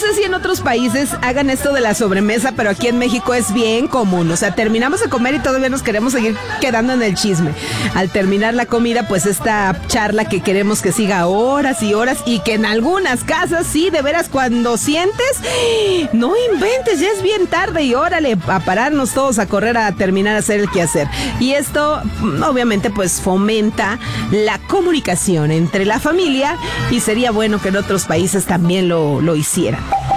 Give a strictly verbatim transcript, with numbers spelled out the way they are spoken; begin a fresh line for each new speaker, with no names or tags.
sé si en otros países hagan esto de la sobremesa, pero aquí en México es bien común. O sea, terminamos de comer y todavía nos queremos seguir quedando en el chisme. Al terminar la comida, pues esta charla que queremos que siga horas y horas, y que en algunas casas, sí, de veras, cuando sientes, no inventes, ya es bien tarde y órale, a pararnos todos a correr a terminar a hacer el quehacer. Y esto, obviamente, pues fomenta la comunicación entre la familia y sería bueno que en otros países también lo, lo hicieran.